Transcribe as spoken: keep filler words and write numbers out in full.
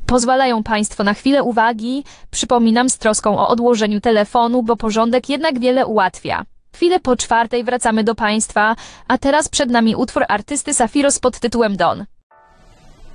Pozwalają Państwo na chwilę uwagi? Przypominam z troską o odłożeniu telefonu, bo porządek jednak wiele ułatwia. Chwilę po czwartej wracamy do Państwa, a teraz przed nami utwór artysty Safiros pod tytułem Don.